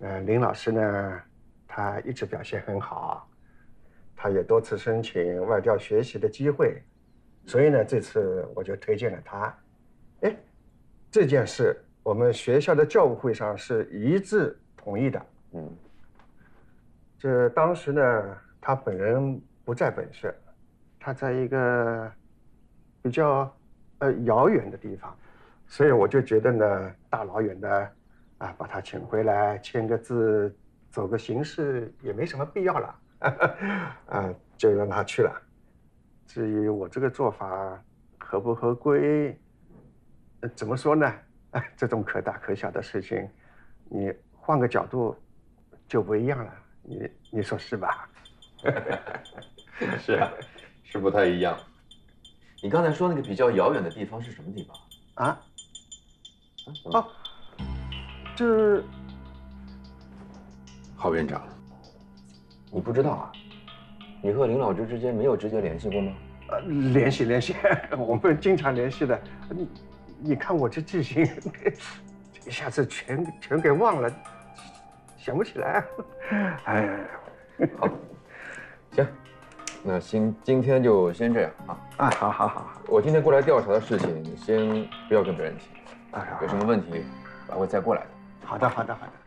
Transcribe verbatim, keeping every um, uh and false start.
呃，林老师呢，他一直表现很好，他也多次申请外调学习的机会，所以呢，这次我就推荐了他。哎，这件事我们学校的教务会上是一致同意的。嗯，这当时呢，他本人不在本市，他在一个比较呃遥远的地方，所以我就觉得呢，大老远的啊把他请回来签个字，走个形式也没什么必要了，啊，就让他去了。至于我这个做法合不合规，呃怎么说呢？哎，这种可大可小的事情，你换个角度就不一样了。你你说是吧？ 是啊，是不太一样。你刚才说那个比较遥远的地方是什么地方啊？哦，这郝院长，你不知道啊？你和林老师之间没有直接联系过吗？ 呃，联系联系，我们经常联系的。你你看我这记性，一下子全全给忘了，想不起来。哎， 好，行，那今今天就先这样啊。 啊，好好好， 我今天过来调查的事情，你先不要跟别人提。 哎呀， 有什么问题，我会再过来的。 好的，好的，好的。